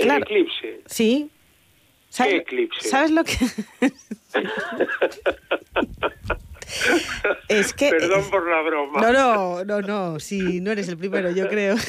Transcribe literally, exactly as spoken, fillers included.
claro. eclipse. Sí. ¿Sabes, ¿Qué eclipse? ¿Sabes lo que...? Es que... Perdón por la broma. No, no, no, no, sí, no eres el primero, yo creo.